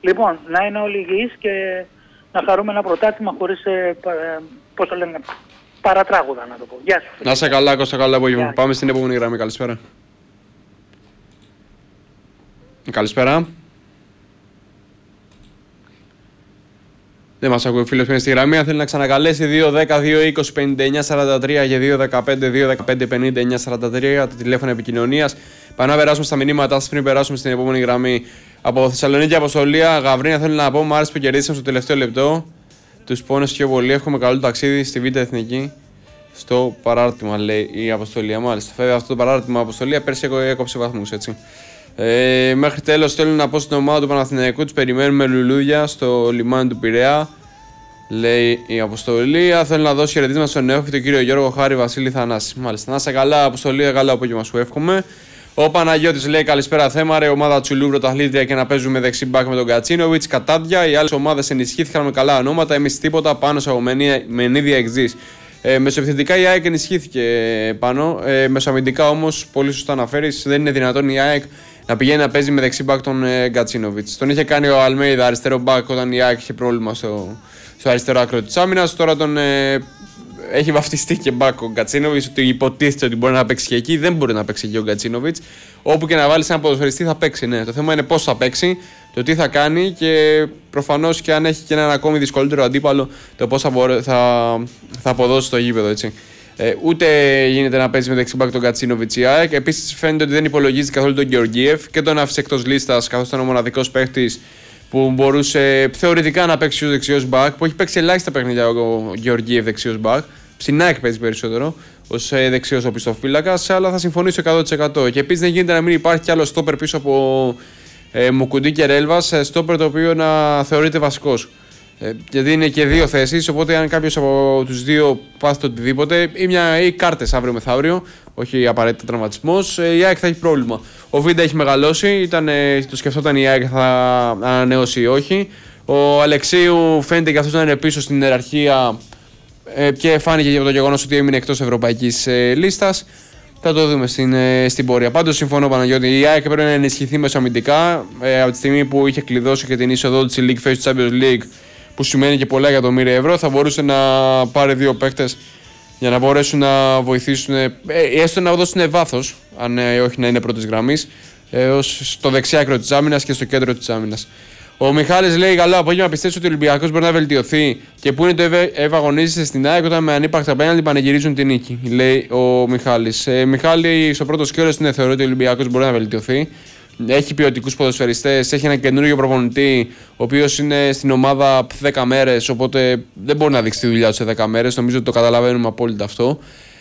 Λοιπόν, να είναι όλοι υγιείς και να χαρούμε ένα πρωτάθλημα χωρίς, πώς το λένε, παρατράγουδα να το πω. Γεια σου. Να είσαι καλά, Κώστα, καλό απόγευμα. Πάμε στην επόμενη γραμμή. Καλησπέρα. Καλησπέρα. Δεν μας ακούει ο φίλος που είναι στη γραμμή. Αν θέλει να ξανακαλέσει 2-10-2-20-59-43 και 2-15-2-15-59-43 τα τηλέφωνα επικοινωνίας. Πάμε να περάσουμε στα μηνύματά σας πριν περάσουμε στην επόμενη γραμμή. Από Θεσσαλονίκη Αποστολία, Γαβρίνια, θέλω να πω: μου άρεσε που κερδίσαμε στο τελευταίο λεπτό. Τους πόνες πιο πολύ. Εύχομαι καλό ταξίδι στη Β' Εθνική. Στο παράρτημα, λέει η Αποστολία. Μάλιστα, βέβαια αυτό το παράρτημα Αποστολία πέρσι έκοψε βαθμούς, έτσι. Μέχρι τέλος θέλω να πω στην ομάδα του Παναθηναϊκού: τους περιμένουμε λουλούδια στο λιμάνι του Πειραιά, λέει η Αποστολία. Θέλω να δώσω χαιρετίσματα στον νεόφυτο κύριο Γιώργο Χάρη Βασίλη Θανάση. Μάλιστα, να είσαι καλά, Αποστολία, καλό απόγευμα σου εύχομαι. Ο Παναγιώτης λέει: καλησπέρα, θέμα ρε, ομάδα Τσουλού πρωταθλήτρια και να παίζουμε δεξί μπακ με τον Κατσίνοβιτς. Κατάδια, οι άλλες ομάδες ενισχύθηκαν με καλά ονόματα. Εμείς τίποτα, πάνω σε Μενίδια εξής. Μεσοεπιθετικά η ΑΕΚ ενισχύθηκε πάνω. Μεσοαμυντικά όμως, πολύ σωστά αναφέρεις, δεν είναι δυνατόν η ΑΕΚ να πηγαίνει να παίζει με δεξί μπακ τον Γκατσίνοβιτς. Τον είχε κάνει ο Αλμέιδα αριστερό μπακ όταν η ΑΕΚ είχε πρόβλημα στο αριστερό άκρο της άμυνας. Τώρα τον έχει βαφτιστεί και μπακ ο Γκατσίνοβιτς, ότι υποτίθεται ότι μπορεί να παίξει και εκεί. Δεν μπορεί να παίξει εκεί ο Γκατσίνοβιτς. Όπου και να βάλει ένα ποδοσφαιριστή θα παίξει. Ναι. Το θέμα είναι πώς θα παίξει, το τι θα κάνει και προφανώς και αν έχει και έναν ακόμη δυσκολότερο αντίπαλο, το πώς θα αποδώσει στο γήπεδο. Έτσι. Ούτε γίνεται να παίζει με δεξιμπάκ τον Κατσίνοβιτς η ΑΕΚ. Επίσης φαίνεται ότι δεν υπολογίζει καθόλου τον Γεωργίεφ και τον άφησε εκτός λίστας, καθώς ήταν ο μοναδικός παίχτης που μπορούσε θεωρητικά να παίξει ως δεξιός μπακ, που έχει παίξει ελάχιστα παιχνίδια ο Γεωργίεφ δεξιός μπακ. Στην ΑΕΚ παίζει περισσότερο ως δεξιός οπισθοφύλακας, αλλά θα συμφωνήσω 100%. Και επίσης δεν γίνεται να μην υπάρχει κι άλλο στόπερ πίσω από Μουκουντή και Ρέλβας, στόπερ το οποίο να θεωρείται βασικός. Γιατί είναι και δύο θέσεις, οπότε αν κάποιος από τους δύο πάθει το οτιδήποτε ή κάρτες αύριο μεθαύριο, όχι απαραίτητα τραυματισμός, η ΑΕΚ θα έχει πρόβλημα. Ο Βίντα έχει μεγαλώσει, το σκεφτόταν η ΑΕΚ θα ανανεώσει ή όχι. Ο Αλεξίου φαίνεται και αυτός να είναι πίσω στην ιεραρχία και φάνηκε και από το γεγονός ότι έμεινε εκτός ευρωπαϊκής λίστας. Θα το δούμε στην πορεία. Πάντως συμφωνώ, Παναγιώτη. Η ΑΕΚ πρέπει να ενισχυθεί μεσοαμυντικά από τη στιγμή που είχε κλειδώσει και την είσοδο της League Phase του Champions League, που σημαίνει και πολλά εκατομμύρια ευρώ. Θα μπορούσε να πάρει δύο παίκτες για να μπορέσουν να βοηθήσουν, έστω να δώσουν βάθος, αν όχι να είναι πρώτης γραμμής, στο δεξιά άκρο της άμυνας και στο κέντρο της άμυνας. Ο Μιχάλης λέει: καλό απόγευμα. Πιστεύω ότι ο Ολυμπιακός μπορεί να βελτιωθεί και πού είναι το ευαγωνίζεσαι στην ΑΕΚ όταν με ανύπαρκτα πέναλτι πανηγυρίζουν την νίκη, λέει ο Μιχάλης. Μιχάλη, στο πρώτο σκέλος θεωρώ ότι ο Ολυμπιακός μπορεί να βελτιωθεί. Έχει ποιοτικούς ποδοσφαιριστές, έχει ένα καινούριο προπονητή, ο οποίος είναι στην ομάδα 10 μέρες, οπότε δεν μπορεί να δείξει τη δουλειά του σε 10 μέρες. Νομίζω ότι το καταλαβαίνουμε απόλυτα αυτό.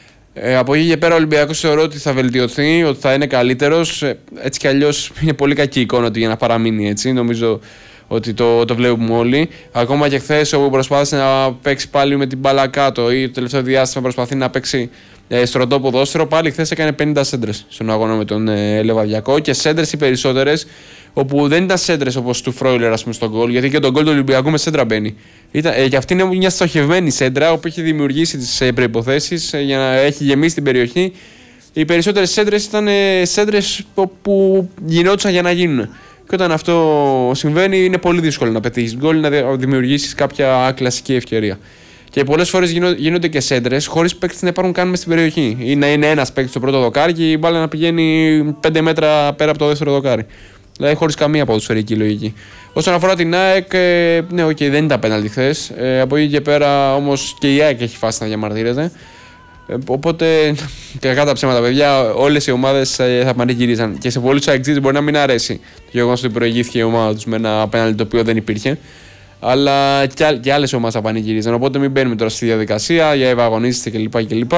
Από εκεί και πέρα ο Ολυμπιακός θεωρώ ότι θα βελτιωθεί, ότι θα είναι καλύτερος. Έτσι κι αλλιώς είναι πολύ κακή εικόνα του για να παραμείνει έτσι. Νομίζω ότι το βλέπουμε όλοι. Ακόμα και χθες όπου προσπάθησε να παίξει πάλι με την μπάλα κάτω ή το τελευταίο διάστημα προσπαθεί να παίξει στρωτό ποδόσφαιρο, πάλι χθες έκανε 50 σέντρες στον αγώνα με τον Λεβαδιακό και σέντρες οι περισσότερες, όπου δεν ήταν σέντρες όπως του Φρόιλερ, ας πούμε, στον γκολ, γιατί και τον γκολ του Ολυμπιακού με σέντρα μπαίνει. Και αυτή είναι μια στοχευμένη σέντρα, όπου έχει δημιουργήσει τις προϋποθέσεις για να έχει γεμίσει την περιοχή. Οι περισσότερες σέντρες ήταν σέντρες που γινόντουσαν για να γίνουν. Και όταν αυτό συμβαίνει, είναι πολύ δύσκολο να πετύχεις γκολ, να δημιουργήσεις κάποια κλασική ευκαιρία. Και πολλές φορές γίνονται και σέντρες χωρίς παίκτες να υπάρχουν καν μες στην περιοχή. Ή να είναι ένας παίκτης στο πρώτο δοκάρι και η μπάλα να πηγαίνει 5 μέτρα πέρα από το δεύτερο δοκάρι. Δηλαδή χωρίς καμία ποδοσφαιρική λογική. Όσον αφορά την ΑΕΚ, ναι, δεν ήταν πέναλτι χθες. Από εκεί και πέρα όμως και η ΑΕΚ έχει φάση να διαμαρτύρεται. Οπότε, κακά τα ψέματα, παιδιά, όλες οι ομάδες θα πανηγυρίζαν. Και σε πολλούς αεξίδες μπορεί να μην αρέσει το γεγονός ότι προηγήθηκε η ομάδα τους με ένα πέναλτι το οποίο δεν υπήρχε. Αλλά και άλλες ομάδες θα πανηγυρίζαν. Οπότε μην μπαίνουμε τώρα στη διαδικασία για ευαγωνίζεστε κλπ.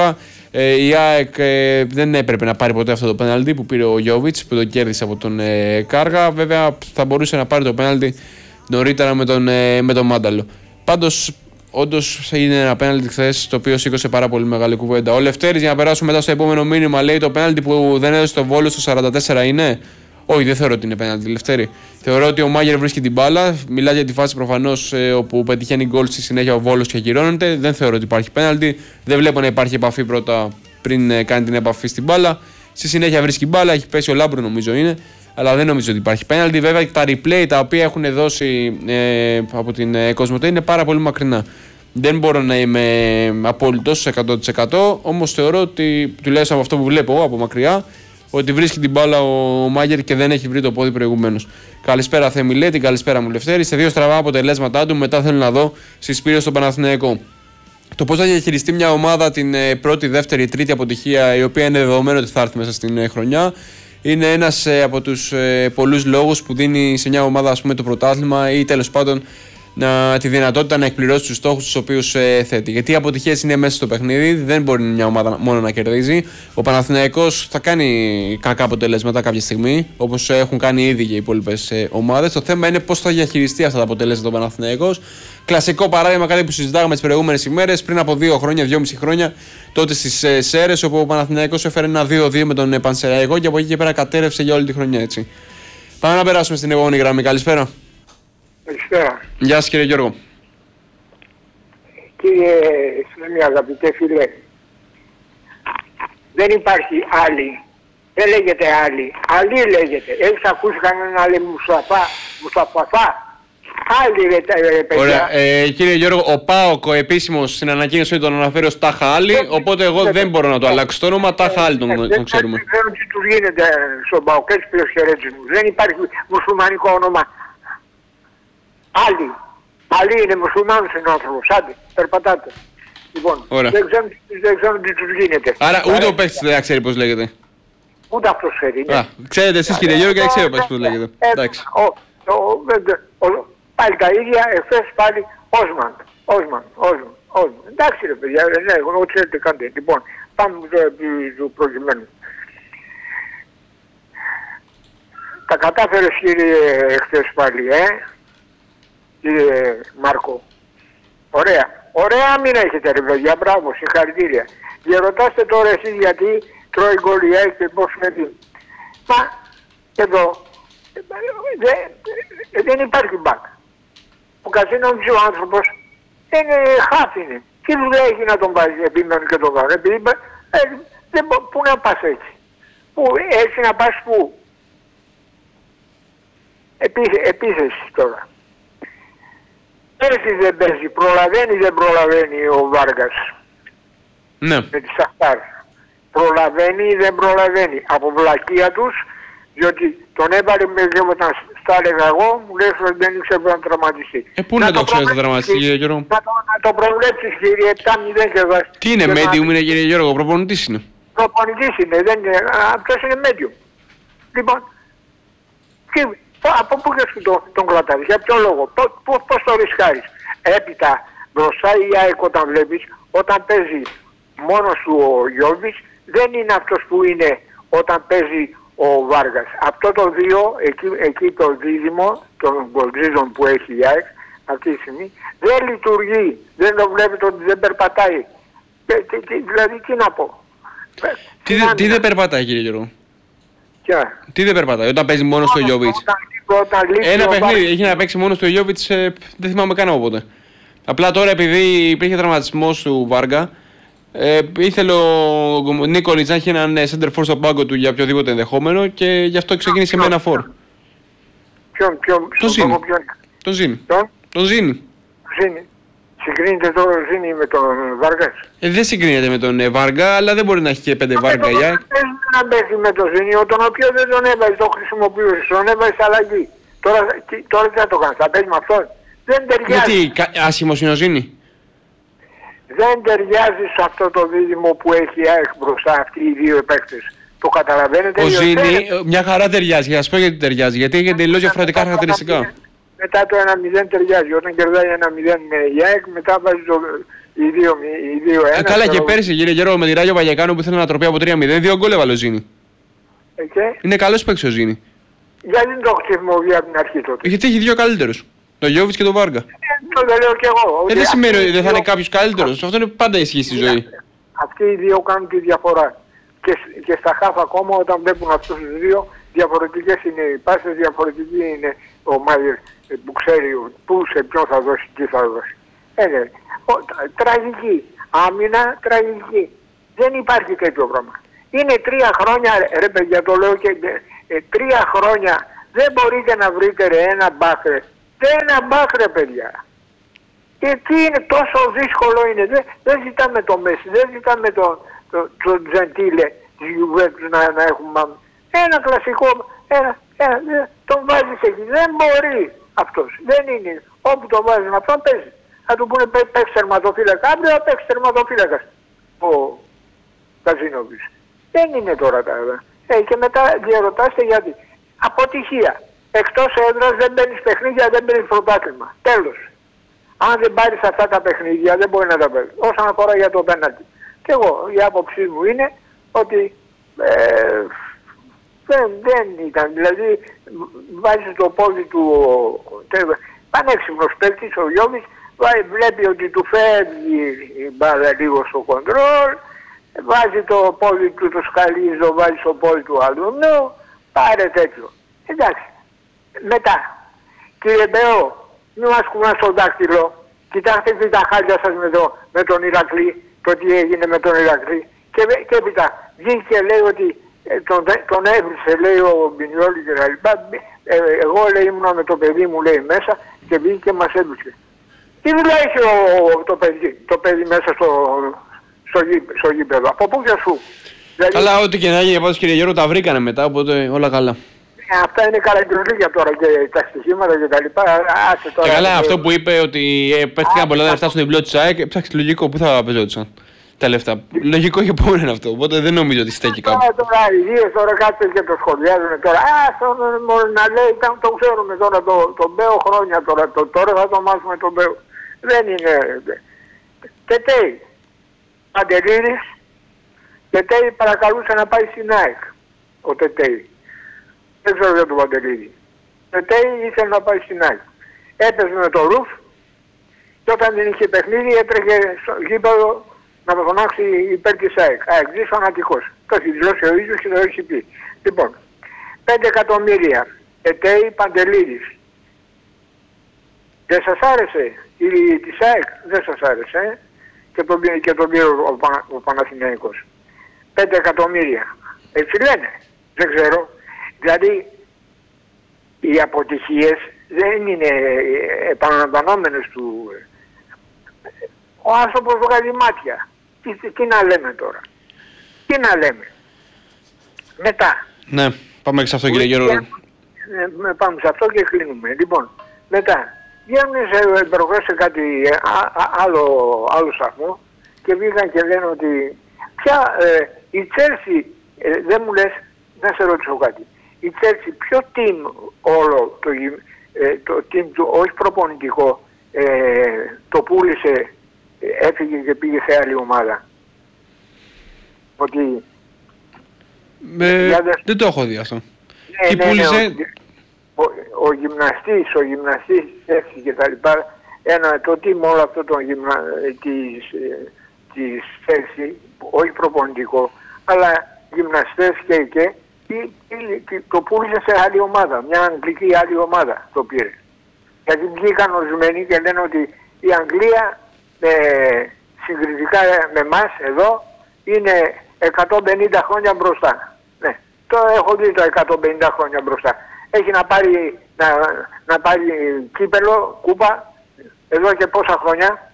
Η ΑΕΚ δεν έπρεπε να πάρει ποτέ αυτό το πέναλτι που πήρε ο Γιόβιτς, που το κέρδισε από τον Κάργα. Βέβαια θα μπορούσε να πάρει το πέναλτι νωρίτερα με τον Μάνταλο. Πάντως, όντως είναι ένα πέναλτι χθες το οποίο σήκωσε πάρα πολύ μεγάλη κουβέντα. Ο Λευτέρης, για να περάσουμε μετά στο επόμενο μήνυμα, λέει: το πέναλτι που δεν έδωσε το Βόλο στο 44 είναι. Όχι, δεν θεωρώ ότι είναι πέναλτι, Λευτέρη. Θεωρώ ότι ο Μάγερ βρίσκει την μπάλα. Μιλάει για τη φάση προφανώς όπου πετυχαίνει γκολ στη συνέχεια ο Βόλος και ακυρώνεται. Δεν θεωρώ ότι υπάρχει πέναλτι. Δεν βλέπω να υπάρχει επαφή πρώτα πριν κάνει την επαφή στην μπάλα. Στη συνέχεια βρίσκει μπάλα, έχει πέσει ο Λάμπρο, νομίζω είναι. Αλλά δεν νομίζω ότι υπάρχει πέναλτι. Βέβαια τα replay τα οποία έχουν δώσει από την Κοσμοτέ είναι πάρα πολύ μακρινά. Δεν μπορώ να είμαι απόλυτος 100%. Όμως θεωρώ ότι, τουλάχιστον από αυτό που βλέπω από μακριά, ότι βρίσκει την μπάλα ο Μάγερ και δεν έχει βρει το πόδι προηγουμένως. Καλησπέρα Θεμιλέτη, καλησπέρα μου Λευτέρη. Σε δύο στραβά αποτελέσματά του, μετά θέλω να δω συσπήρωση στον Παναθηναϊκό. Το πώς θα διαχειριστεί μια ομάδα την πρώτη, δεύτερη, τρίτη αποτυχία, η οποία είναι δεδομένο ότι θα έρθει μέσα στην χρονιά, είναι ένας από τους πολλούς λόγους που δίνει σε μια ομάδα, ας πούμε, το πρωτάθλημα ή τέλος πάντων τη δυνατότητα να εκπληρώσει τους στόχους τους οποίους θέτει. Γιατί οι αποτυχίες είναι μέσα στο παιχνίδι, δεν μπορεί μια ομάδα μόνο να κερδίζει. Ο Παναθηναϊκός θα κάνει κακά αποτελέσματα κάποια στιγμή, όπως έχουν κάνει ήδη και οι υπόλοιπες ομάδες. Το θέμα είναι πώς θα διαχειριστεί αυτά τα αποτελέσματα ο Παναθηναϊκός. Κλασικό παράδειγμα, κάτι που συζητάγαμε τις προηγούμενες ημέρες, πριν από 2 χρόνια, 2,5 χρόνια, τότε στις Σέρρες, όπου ο Παναθηναϊκός έφερε ένα 2-2 με τον Πανσεραϊκό και από εκεί και πέρα κατέρευσε για όλη τη χρονιά, έτσι. Πάμε να περάσουμε στην επόμενη γραμμή. Καλησπέρα. Καλησπέρα. Γεια σας κύριε Γιώργο. Κύριε Σλέμι, αγαπητέ φίλε, δεν υπάρχει άλλη. Δεν λέγεται άλλη. Άλλη λέγεται. Έχεις ακούσει κανένα να λέει Μουσαφαφά. Άλλη ρε παιδιά. Ωραία. Κύριε Γιώργο, ο ΠΑΟΚ επίσημος στην ανακοίνωση τον αναφέρει ως Τάχα Άλλη, οπότε εγώ δεν μπορώ να το αλλάξω το όνομα. Τάχα Άλλη τον ξέρουμε. Δεν ξέρω τι τους γίνεται στον ΠΑΟΚ, έτσι ποιος χαιρετισμούς. Δεν υπάρχει μουσουλμανικό όνομα. Άλλοι είναι μουσουλμάνος είναι ο άνθρωπος, άντε, περπατάτε. Λοιπόν, δεν ξέρω τι τους γίνεται. Άρα ούτε ο παίκτης δεν ξέρει πώς λέγεται. Ούτε αυτός ξέρει. Ξέρετε εσείς κύριε Γιώργο και δεν ξέρει ο παίκτης πώς λέγεται. Εντάξει. Πάλι τα ίδια, εχθές πάλι Όσμαν. Εντάξει ρε παιδιά, ναι, εγώ ξέρετε κάντε. Λοιπόν, πάμε του προκειμένου. Τα κατάφερες κύριε εχθές πάλι, κύριε Μάρκο. Ωραία άμυνα έχετε ρε παιδιά, μπράβο, συγχαρητήρια. Διαρωτάστε τώρα εσείς γιατί τρώει γκολ και πώς με τι. Μα, εδώ, δεν υπάρχει μπακ. Ο Καζίνοβιτς ο άνθρωπος είναι χάφ είναι. Τι δουλειά έχει να τον βάζει επίμενο και τον κάνει. Πού να πας έτσι. Έτσι να πας πού. Επίθεση τώρα. Πέρσι δεν παίζει, δεν προλαβαίνει ο Βάργας. Ναι. Με τη Σαχτάρ. Προλαβαίνει ή δεν προλαβαίνει. Από βλακεία τους, διότι τον έβαλε και όταν στα έλεγα εγώ, μου λέει ότι δεν ήξερε να τραυματιστεί. Πού να το ξέρεις να τραυματιστεί κύριε Γιώργο. Να το προβλέψεις κύριε, 7-0 και δώσει. Τι είναι, medium είναι κύριε Γιώργο, προπονητής είναι. Προπονητής είναι, αυτός είναι medium. Λοιπόν, από πού και τον κρατάρεις, για ποιο λόγο, πώς το ρισκάρεις. Έπειτα μπροστά η ΑΕΚ όταν βλέπεις, όταν παίζει μόνος του ο Γιώβης, δεν είναι αυτός που είναι όταν παίζει ο Βάργας. Αυτό το δύο, εκεί το δίδυμο των γκολτζίζων που έχει η ΑΕΚ αυτή τη στιγμή, δεν λειτουργεί, δεν το βλέπετε ότι δεν περπατάει. Δηλαδή τι να πω. Τι δεν περπατάει κύριε Γιώργο. Ποια? Τι δεν περπατάει όταν παίζει μόνος του ο Γιώβιτς. Ένα παιχνίδι έχει να παίξει μόνος του ο Γιώβιτς, δεν θυμάμαι καν όποτε. Απλά τώρα επειδή υπήρχε τραυματισμός του Βάργα, ήθελε ο Νίκολιτς να έχει έναν center for στον πάγκο του για οποιοδήποτε ενδεχόμενο και γι' αυτό ξεκίνησε με ένα φορ. Τον Ζήνη. Συγκρίνεται τώρα ο Ζήνη με τον Βάργας. Δεν συγκρίνεται με τον Βάργα, αλλά δεν μπορεί να έχει και 5 Βάργα. Να παίζει με τον Ζήνη, τον οποίο δεν τον έβαζε, τον χρησιμοποιούσε, τον έβαζε αλλαγή. Τώρα τι θα το κάνεις, θα παίζει με αυτόν. Δεν ταιριάζει. Γιατί, άσχημος είναι ο Ζήνη. Δεν ταιριάζει σε αυτό το δίδυμο που έχει η ΑΕΚ μπροστά αυτοί οι δύο παίκτες. Το καταλαβαίνετε. Ο Ζήνη μια χαρά ταιριάζει, για να σου πω γιατί ταιριάζει. Γιατί έχει τελείως διαφορετικά χαρακτηριστικά. Μετά το 1-0 ταιριάζει. Όταν κερδάει 1-0 η ΑΕΚ, μετά βάζει οι 2-1. Καλά και πέρσι κύριε Γιώργο με τη Ράγιο Βαγιακάνου που ήθελε να τροπεί από 3-0, 2 γκολ έβαλε ο Ζήνη. Είναι καλός παίκτης ο Ζήνη. Γιατί δεν το έχω χρησιμοποιήσει από την αρχή τότε. Γιατί έχει 2 καλύτερους. Το Γιώβιτς και τον Βάργα. Το λέω και εγώ. Δεν σημαίνει ότι δεν θα είναι κάποιος καλύτερος. Αυτό είναι πάντα ισχύει στη ζωή. Αυτοί οι δύο κάνουν τη διαφορά. Και στα χαφ ακόμα όταν βλέπουν αυτούς τους δύο, διαφορετικές είναι οι πάσες, διαφορετική είναι ο Μάγερ που ξέρει πού σε ποιον θα δώσει, τι θα δώσει. Τραγική. Άμυνα τραγική. Δεν υπάρχει τέτοιο πράγμα. Είναι 3 χρόνια, ρε παιδιά, το λέω και 3 χρόνια δεν μπορείτε να βρείτε ένα μπάκρε. Ένα μπάκρε, παιδιά. Και τι είναι τόσο δύσκολο είναι. Δεν ζητάμε το Μέση, δεν ζητάμε τον Τζεντίλε της Γιουβέντους να έχουμε. Ένα κλασικό, τον βάζεις εκεί. Δεν μπορεί αυτός. Δεν είναι. Όπου τον βάζουν αυτόν παίζει. Θα του πούνε παίξει τερματοφύλακα. Αύριο θα παίξει τερματοφύλακας ο Καζίνοβιτς. Δεν είναι τώρα τα και μετά διαρωτάστε γιατί. Αποτυχία. Εκτός έδρας δεν μπαίνεις παιχνίδια, δεν μπαίνεις πρωτάθλημα. Τέλος. Αν δεν πάρεις αυτά τα παιχνίδια δεν μπορεί να τα παίρνει. Όσον αφορά για το πέναλτι. Και εγώ η άποψή μου είναι ότι δεν ήταν. Δηλαδή βάζει το πόδι του πανέξυπνος παίκτης ο Γιώβης, βλέπει ότι του φεύγει η μπάλα λίγο στο κοντρόλ, βάζει το πόδι του, το σκαλίζω, βάζει το πόδι του άλλου. Πάρε τέτοιο. Εντάξει. Μετά, κύριε Μπεό, μην μας κουνάς στο δάκτυλο. Κοιτάξτε τι τα χάλια σας με τον Ηρακλή, το τι έγινε με τον Ηρακλή. Και έπειτα βγήκε λέει ότι τον έβρισε, λέει ο Μπινιόλη και τα λοιπά. Εγώ λέει ήμουνα με το παιδί μου λέει μέσα και βγήκε και μας έβρισε. Τι δουλειά είχε το παιδί μέσα στο γήπεδο, από πού και σου. Δηλαδή, καλά, ό,τι και να γίνει, πάντως κύριε Γιώργο, τα βρήκανε μετά, οπότε όλα καλά. Αυτά είναι καραγκιολίκια τώρα και τα στοιχήματα και τα λοιπά. Και καλά, αυτό που είπε ότι πέφτηκαν πολλά λεφτά στο διπλό της ΑΕΚ, ψάξει λογικό, πού θα παίζονταν τα λεφτά. Λογικό και πόνο είναι αυτό, οπότε δεν νομίζω ότι στέκει κάπου. Τώρα οι δύο τώρα κάτι και το σχολιάζουν τώρα. Μόνο να λέει, το ξέρουμε τώρα, τον Μπέο χρόνια τώρα θα το μάθουμε τον Μπέο. Δεν είναι. Τετέι. Παντελίδης. Τετέι παρακαλούσε να πάει στην ΑΕΚ. Ο Τετέι. Δεν ξέρω για τον Παντελίδη. Τετέι ήθελε να πάει στην ΑΕΚ. Έπαιζε με το Ρουφ και όταν δεν είχε παιχνίδι έτρεχε στο γήπεδο να με φωνάξει υπέρ της ΑΕΚ. ΑΕΚ, φανατικός. Το έχει δηλώσει ο ίδιος και το έχει πει. Λοιπόν, 5 εκατομμύρια. Τετέι Παντελίδης. Δεν σας άρεσε η της ΑΕΚ? Δεν σας άρεσε. Και τον πήρε ο Παναθηναϊκός. 5 εκατομμύρια. Έτσι λένε. Δεν ξέρω. Δηλαδή οι αποτυχίες δεν είναι επαναλαμβανόμενες του. Ο άνθρωπος βγάζει μάτια. Τι να λέμε τώρα. Τι να λέμε. Μετά. Ναι, πάμε σε αυτό κύριε Γιώργο. Πάμε σε αυτό και κλείνουμε. Λοιπόν, μετά. Βγαίνουν προχωρές σε κάτι άλλο σταθμό και βγήκαν και λένε ότι πια η Τσέλσι, δεν μου λες, να σε ρωτήσω κάτι. Η Τσέλσι ποιο team όλο το team του, όχι προπονητικό, το πούλησε, έφυγε και πήγε σε άλλη ομάδα. Ότι... δεν το έχω δει αυτό. Τι πούλησε... Ο γυμναστής έφυγε και τα λοιπά, το team όλο αυτό της Τσέλσι, όχι προπονητικό, αλλά γυμναστές και το πούλησε σε άλλη ομάδα, μια αγγλική άλλη ομάδα το πήρε. Γιατί βγήκαν ορισμένοι και λένε ότι η Αγγλία συγκριτικά με εμάς εδώ είναι 150 χρόνια μπροστά. Ναι, το έχω δει τα 150 χρόνια μπροστά. Έχει να πάρει κύπελο, κούπα, εδώ και πόσα χρόνια,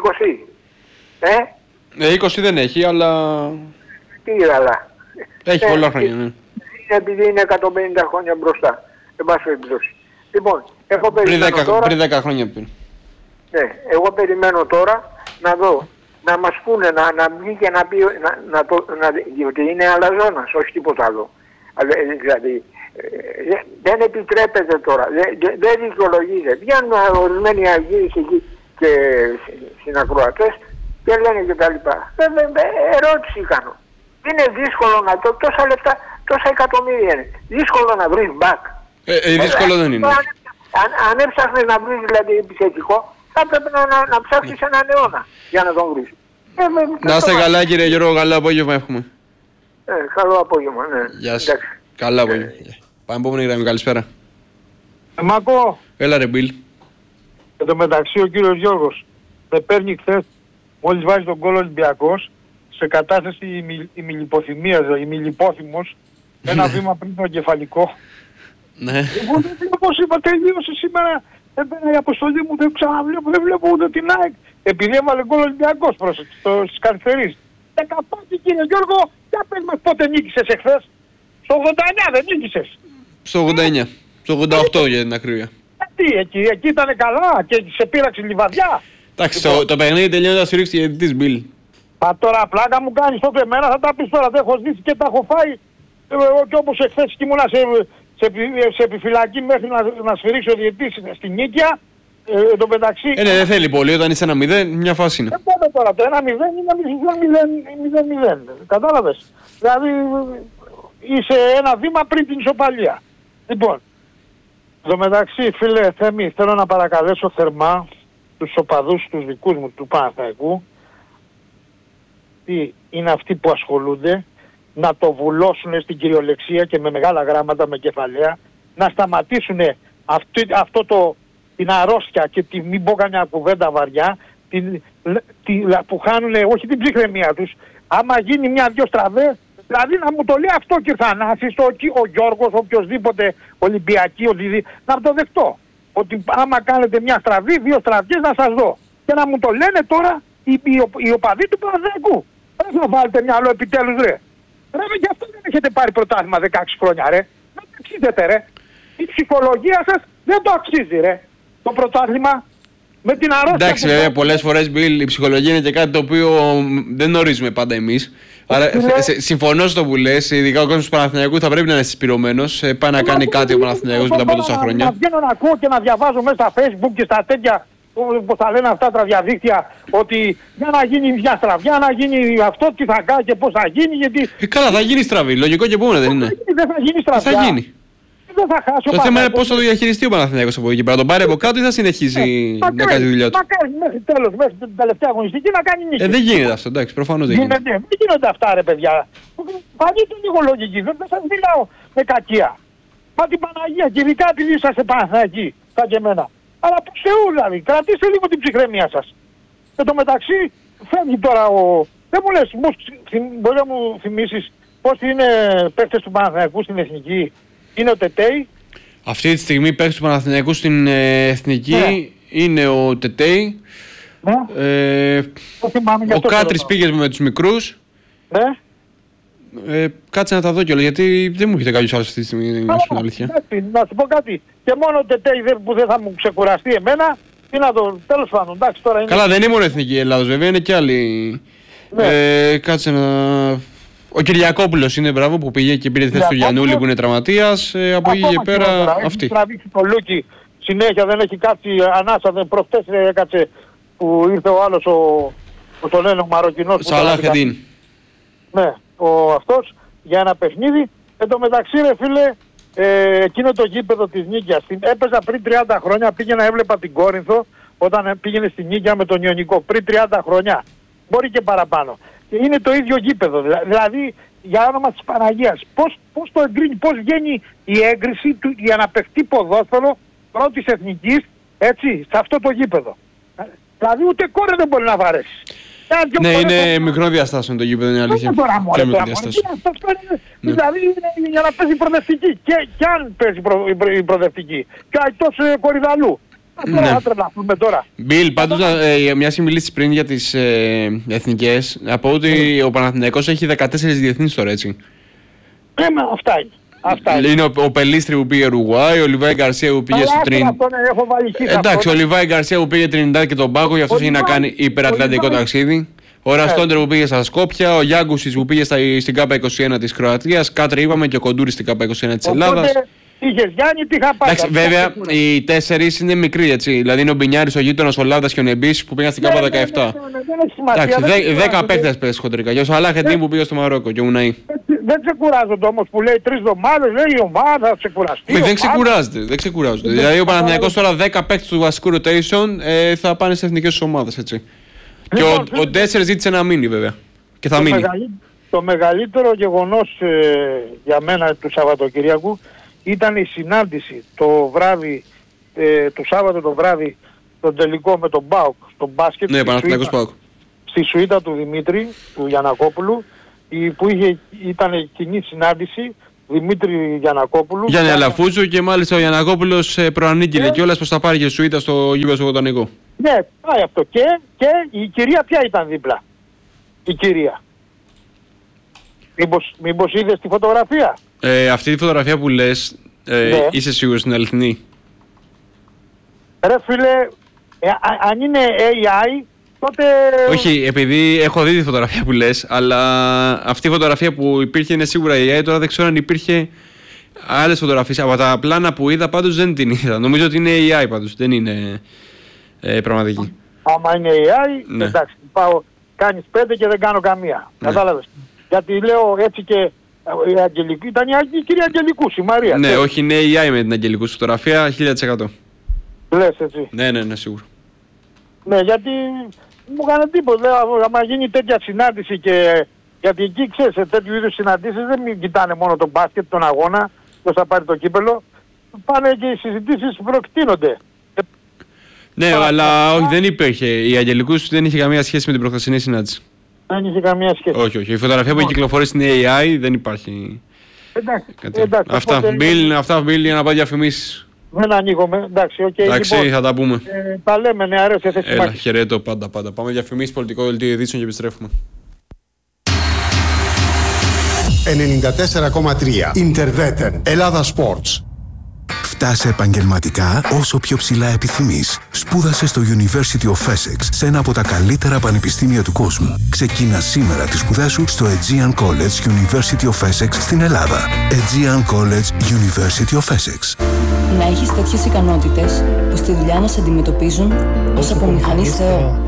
20. 20 δεν έχει, αλλά... Τι αλλά. Έχει πολλά χρόνια, ναι. Επειδή είναι 150 χρόνια μπροστά. Εν πάση περιπτώσει. Λοιπόν, εγώ περιμένω τώρα... Πριν 10 χρόνια πριν. Ναι, εγώ περιμένω τώρα να δω, να μας πούνε, να βγει και να πει, διότι είναι αλαζόνας, όχι τίποτα άλλο. Δηλαδή, δεν επιτρέπεται τώρα, δεν δικαιολογείται. Βγαίνουν ορισμένοι αγγείλοι εκεί και συνακροατές και λένε και τα λοιπά. Ερώτηση κάνω. Είναι δύσκολο να τόσα λεφτά, τόσα εκατομμύρια είναι. Δύσκολο να βρεις μπακ. Δύσκολο δεν είναι. Αν έψαχνες να βρεις δηλαδή επιθετικό, θα πρέπει να ψάχνεις έναν αιώνα για να τον βρεις. Να είστε καλά κύριε Γιώργο, καλό απόγευμα έχουμε. Καλό απόγευμα, ναι. Γεια σας. Καλά απόγευμα. Πάμε επόμενη γραμμή, καλησπέρα. Μάκο. Έλα ρε Μπιλ. Εν τω μεταξύ ο κύριος Γιώργος με παίρνει χθες, μόλις βάζει τον γκολ Ολυμπιακός, σε κατάσταση ημιλυποθυμίας, ημιλυπόθυμος, ένα βήμα πριν το εγκεφαλικό. Ναι. Εγώ δεν βλέπω, όπως είπα, τελείωσε σήμερα. Έπαιρνα η αποστολή μου, δεν βλέπω ούτε την ΑΕΚ. Επειδή έβαλε γκολ Ολυμπιακός στις καθυστερήσεις. 15 κύριε Γιώργο, για πες μας πότε νίκησες εχθές. Στο 89 δεν νίκησες. Στο 89. Στο 88 για την ακρίβεια. Γιατί εκεί ήταν καλά και σε πείραξε λιβαδιά. Εντάξει, το παιχνίδι τελειώνει να στηρίξει γιατί της Μπιλ. Μα τώρα πλάκα μου κάνεις τότε εμένα, θα τα πεις τώρα, δεν έχω ζήσει και τα έχω φάει. Και όπως εχθές και ήμουνα σε επιφυλακή μέχρι να σφυρίξει ο διαιτής στην Νίκαια. Εν τω μεταξύ... Ναι, δεν θέλει πολύ, όταν είσαι 1-0, μια φάση είναι. Πότε τώρα, το 1-0 είναι 0-0. Κατάλαβες. Δηλαδή είσαι ένα βήμα πριν την ισοπαλία. Λοιπόν, εν τω μεταξύ φίλε Θέμη, θέλω να παρακαλέσω θερμά τους οπαδούς τους δικούς μου του Παναθηναϊκού, τι είναι αυτοί που ασχολούνται, να το βουλώσουν στην κυριολεξία και με μεγάλα γράμματα, με κεφαλαία, να σταματήσουν την αρρώστια και μην πω καμιά κουβέντα βαριά, που χάνουν όχι την ψυχραιμία τους. Άμα γίνει μια-δυο στραβές, δηλαδή να μου το λέει αυτό και ο Θανάσης, ο Γιώργος, οποιοσδήποτε Ολυμπιακή, να το δεχτώ. Ότι άμα κάνετε μια στραβή, 2 στραβιές να σας δω. Και να μου το λένε τώρα οι οπαδοί του Παναθηναϊκού. Δεν θα βάλετε μυαλό επιτέλους ρε. Ρε γι' αυτό δεν έχετε πάρει πρωτάθλημα 16 χρόνια ρε. Δεν το αξίζετε ρε. Η ψυχολογία σας δεν το αξίζει ρε. Το πρωτάθλημα με την αρρώστια. Εντάξει, βέβαια, πολλές φορές Μπιλ, η ψυχολογία είναι και κάτι το οποίο δεν ορίζουμε πάντα εμείς. Άρα συμφωνώ στο που λες, ειδικά ο κόσμος του Παναθηναϊκού θα πρέπει να είναι συσπηρωμένος. Πάει να κάνει κάτι ο Παναθηναϊκός μετά από τόσα χρόνια. Να βγαίνω να ακούω και να διαβάζω μέσα στα Facebook και στα τέτοια, όπως τα λένε αυτά τα διαδίκτυα, ότι για να γίνει μια στραβιά, να γίνει αυτό, τι θα κάνει και πώς θα γίνει. Γιατί... Καλά, θα γίνει στραβή. Λογικό και πούμε δεν είναι. Δεν θα γίνει στραβιά. Θα γίνει. Δεν θα χάσει το θέμα είναι πώς θα το διαχειριστεί ο Παναθηναϊκός από εκεί πέρα. Τον πάρει από κάτω ή θα συνεχίσει να κάνει τη δουλειά του. Μακάρι μέχρι τέλος, μέχρι την τελευταία αγωνιστική να κάνει νίκη. Δεν γίνεται αυτό, εντάξει, προφανώς δεν γίνεται. Δεν γίνονται αυτά ρε παιδιά. Φανείτε λίγο λογική, δεν σας μιλάω με κακία. Μα την Παναγία και ειδικά επειδή είσαστε Παναθηναϊκοί, σαν και εμένα. Αλλά προς Θεού δηλαδή, κρατήστε λίγο την ψυχραιμία σας. Εν τω μεταξύ φεύγει τώρα ο... Δεν μου λες, μπορεί να μου θυμίσεις πώς είναι παίκτες του Παναθηναϊκού στην Εθνική. Είναι ο Τετέι. Αυτή τη στιγμή παίκτης του Παναθηναϊκού στην Εθνική είναι ο Τετέι. Ο Κάτρης πήγε με τους μικρούς. Κάτσε να τα δω κιόλας, γιατί δεν μου έχετε κάποιος άλλος αυτή τη στιγμή, στην αλήθεια. Να σου πω κάτι. Και μόνο ο Τετέι που δεν θα μου ξεκουραστεί εμένα, τι να το... Τέλος πάντων, εντάξει τώρα είναι... Καλά, δεν είναι μόνο Εθνική Ελλάδος βέβαια, είναι κι άλλοι. Κάτσε να... Ο Κυριακόπουλος είναι μπράβο που πήγε και πήρε τη θέση του Γιαννούλη που είναι τραυματίας. Από εκεί και πέρα αυτή. Έχει τραβήξει το Λούκι συνέχεια, δεν έχει κάτσει ανάσα, δεν προχτές έκατσε που ήρθε ο άλλος τον λένε ο Μαροκινός. Σαλάχεντίν. Ναι, αυτός για ένα παιχνίδι. Εν τω μεταξύ ρε φίλε, εκείνο το γήπεδο της Νίκαιας, έπαιζα πριν 30 χρόνια, πήγαινα έβλεπα την Κόρινθο όταν πήγαινε στην Νίκαια με τον Ιωνικό, πριν 30 χρόνια, μπορεί και παραπάνω. Είναι το ίδιο γήπεδο, δηλαδή για όνομα της Παναγίας. Πώς το εγκρίνει, πώς βγαίνει η έγκριση του για να παιχτεί ποδόσφαιρο πρώτης εθνικής, έτσι, σε αυτό το γήπεδο. Δηλαδή ούτε κόρε δεν μπορεί να βαρέσει. Ναι, είναι μικρό διαστάσεων το γήπεδο, είναι αλήθεια. Και μικρό διαστάσεων. Δηλαδή είναι για να παίζει προοδευτική. Και αν παίζει η προοδευτική. Και ο Αϊτός Κορυδαλού. Τώρα θα τρελαθούμε τώρα. Μπιλ, πάντως μια μιλήσεις πριν για τις εθνικές. Να πω ότι ο Παναθηναϊκός έχει 14 διεθνείς τώρα, έτσι. Αυτά είναι. Είναι ο Πελίστρη που πήγε Ουρουγουάη, ο Λιβάη Γκαρσία που πήγε στο Τριν. Εντάξει, ο Λιβάη Γκαρσία που πήγε Τρινιντάδ και τον Πάγκο, γι' αυτό έχει να κάνει υπερατλαντικό ταξίδι. Ο Ραστόντερ που πήγε στα Σκόπια, ο Γιάγκουσης που πήγε στην ΚΑΠΑ 21 της Κροατίας, Κάτρι είπαμε και ο Κοντούρης στην ΚΑΠΑ 21 της Ελλάδας. Είχες Γιάννη, τι είχα πάει. Βέβαια, οι 4 είναι μικροί, έτσι. Δηλαδή είναι ο Μπινιάρης, ο Γείτονας, ο Λάβδας και ο Νεμπής που πήγαν στην ΚΑΠΑ 17. Εντάξει, 10 παίκτες πες χοντρικά. Και ο Σαλάχεντίν που πήγε στο Μαρόκο και ο Ουναή. Δεν ξεκουράζονται όμως που λέει 3 εβδομάδες, λέει η ομάδα θα ξεκουραστεί. Δεν ξεκουράζονται. Δηλαδή ο Παναθηναϊκός τώρα 10 παίκτες του βασικού rotation θα πάνε σε εθνικές ομάδες, έτσι. Και ο Ντέσσερ ζήτησε να μείνει βέβαια. Και θα μείνει. Το μεγαλύτερο γεγονός για μένα του Σαββατοκυριακού ήταν η συνάντηση το βράδυ, το Σάββατο το βράδυ, τον τελικό με τον ΠΑΟΚ, τον μπάσκετ. Ναι, Παναθηναϊκός ΠΑΟΚ. Στη σουίτα του Δημήτρη, του Γιαννακόπουλου, που ήταν κοινή συνάντηση Δημήτρη Γιαννακόπουλου. Γιάννη Αλαφούζου και μάλιστα ο Γιαννακόπουλος προανήγγειλε κιόλας πως θα πάρει και σουίτα στο γήπεδο στο Βοτανικό. Ναι, πάει αυτό. Και η κυρία ποια ήταν δίπλα? Η κυρία. Μήπως είδες τη φωτογραφία? Αυτή τη φωτογραφία που λες, ναι. Είσαι σίγουρος στην αληθινή? Ρε φίλε, αν είναι AI, τότε... Όχι, επειδή έχω δει τη φωτογραφία που λες, αλλά αυτή η φωτογραφία που υπήρχε είναι σίγουρα AI. Τώρα δεν ξέρω αν υπήρχε άλλες φωτογραφίες. Από τα πλάνα που είδα πάντως δεν την είδα. Νομίζω ότι είναι AI πάντως, δεν είναι πραγματική. Άμα είναι AI, ναι. Εντάξει, κάνεις 5 και δεν κάνω καμία. Ναι. Κατάλαβες. Γιατί λέω έτσι και η Αγγελική, ήταν η κυρία Αγγελικού, η Μαρία. Ναι, όχι, είναι AI με την Αγγελικού στη φωτογραφία, 1000%. Λες έτσι. Ναι, σίγουρα. Ναι, γιατί μου έκανε τίποτα. Λέω, άμα γίνει τέτοια συνάντηση και... Γιατί εκεί ξέρεις, σε τέτοιου είδους συναντήσεις δεν κοιτάνε μόνο τον μπάσκετ, τον αγώνα, πώς θα πάρει το κύπελο. Πάνε και οι συζητήσεις προεκτείνονται. Ναι, αλλά όχι, δεν υπήρχε. Η Αγγελικούς δεν είχε καμία σχέση με την προχθεσινή συνάντηση. Δεν είχε καμία σχέση. Όχι. Η φωτογραφία που έχει κυκλοφορήσει στην AI δεν υπάρχει. Εντάξει. Αυτά, Μπίλ, για να πάει διαφημίσεις. Δεν ανοίγομαι. Εντάξει, οκ. Εντάξει, λοιπόν, θα τα πούμε. Τα λέμε, ναι, αρέσει. Έλα, χαιρετώ πάντα. Πάμε διαφημίσεις, πολιτικό δελτίο ειδήσεων και επιστρέφουμε. 94,3 Ιντερβέτεν Ελλάδα Sports. Φτάσε επαγγελματικά όσο πιο ψηλά επιθυμείς. Σπούδασε στο University of Essex, σε ένα από τα καλύτερα πανεπιστήμια του κόσμου. Ξεκίνα σήμερα τις σπουδές σου στο Aegean College University of Essex στην Ελλάδα. Aegean College University of Essex. Να έχεις τέτοιες ικανότητες που στη δουλειά να σε αντιμετωπίζουν ως απομηχανής Θεό.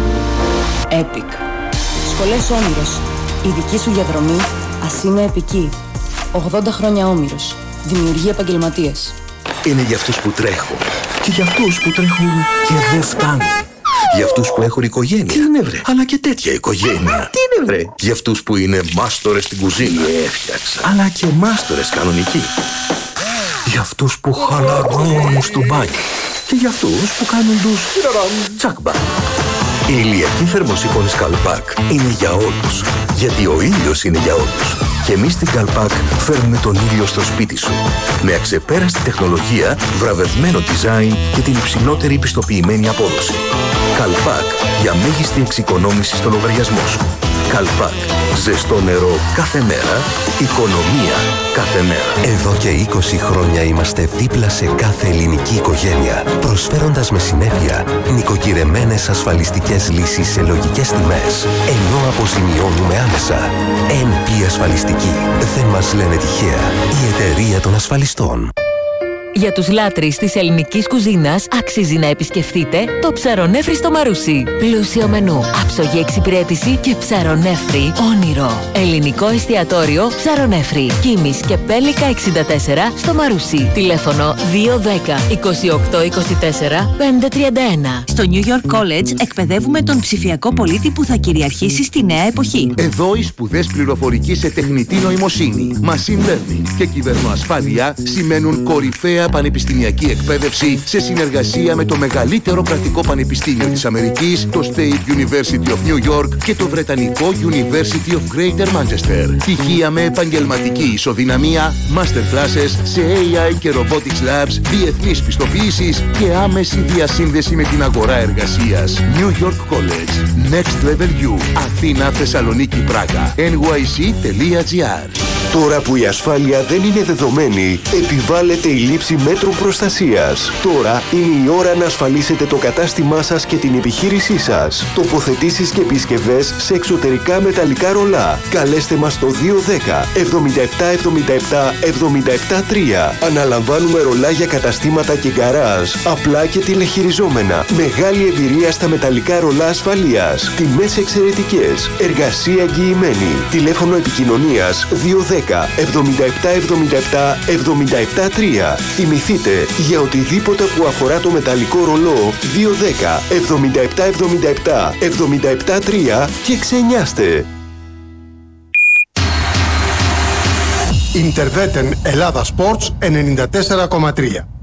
Epic. Σχολές Όμηρος. Η δική σου διαδρομή ας είναι επική. 80 χρόνια Όμηρος. Δημιουργεί επαγγελματίες. Είναι για αυτούς που τρέχουν και για αυτούς που τρέχουν και δεν φτάνουν. Για αυτούς που έχουν οικογένεια. Τι είναι βρε? Αλλά και τέτοια οικογένεια. Τι είναι βρε? Για αυτούς που είναι μάστορες στην κουζίνα. Έφτιαξα. Αλλά και μάστορες κανονικοί. Για αυτούς που χαλαρώνουν στο μπάνιο. Και για αυτούς που κάνουν τους τσάκμπα. Η ηλιακή θερμοσύφωνη Καλπάκ είναι για όλους. Γιατί ο ήλιος είναι για όλους. Και εμείς στην Καλπάκ φέρνουμε τον ήλιο στο σπίτι σου. Με αξεπέραστη τεχνολογία, βραβευμένο design και την υψηλότερη πιστοποιημένη απόδοση. Καλπάκ για μέγιστη εξοικονόμηση στο λογαριασμό σου. Καλπάκ. Ζεστό νερό κάθε μέρα. Οικονομία κάθε μέρα. Εδώ και 20 χρόνια είμαστε δίπλα σε κάθε ελληνική οικογένεια, προσφέροντας με συνέπεια νοικοκυρεμένες ασφαλιστικές λύσεις σε λογικές τιμές, ενώ αποζημιώνουμε άμεσα. NP Ασφαλιστική. Δεν μας λένε τυχαία. Η εταιρεία των ασφαλιστών. Για τους λάτρεις της ελληνικής κουζίνας αξίζει να επισκεφτείτε το Ψαρονέφρι στο Μαρούσι. Πλούσιο μενού, άψογη εξυπηρέτηση και ψαρονέφρι όνειρο. Ελληνικό εστιατόριο Ψαρονέφρι. Κίμης και Πέλικα 64 στο Μαρούσι. Τηλέφωνο 210 28 24 531. Στο New York College εκπαιδεύουμε τον ψηφιακό πολίτη που θα κυριαρχήσει στη νέα εποχή. Εδώ οι σπουδές πληροφορικής σε τεχνητή νοημοσύνη, machine learning και κυβερνοασφάλεια σημαίνουν κορυφαία πανεπιστημιακή εκπαίδευση σε συνεργασία με το μεγαλύτερο κρατικό πανεπιστήμιο της Αμερικής, το State University of New York και το βρετανικό University of Greater Manchester. Πτυχία με επαγγελματική ισοδυναμία, master classes σε AI και robotics labs, διεθνείς πιστοποιήσεις και άμεση διασύνδεση με την αγορά εργασίας. New York College. Next Level U. Αθήνα, Θεσσαλονίκη, Πράγα. nyc.gr. Τώρα που η ασφάλεια δεν είναι δεδομένη, επιβάλλεται η λήψη μέτρων προστασίας. Τώρα είναι η ώρα να ασφαλίσετε το κατάστημά σας και την επιχείρησή σας. Τοποθετήσεις και επισκευές σε εξωτερικά μεταλλικά ρολά. Καλέστε μας στο 210 77 77 77 3. Αναλαμβάνουμε ρολά για καταστήματα και γκαράζ, απλά και τηλεχειριζόμενα. Μεγάλη εμπειρία στα μεταλλικά ρολά ασφαλείας. Τιμές εξαιρετικές. Εργασία εγγυημένη. Τηλέφωνο επικοινωνίας 210 77 77 77 3. Θυμηθείτε, για οτιδήποτε που αφορά το μεταλλικό ρολό 210 77 77 77 3 και ξενιάστε. Ιντερβέτεν Ελλάδα Sports 94,3.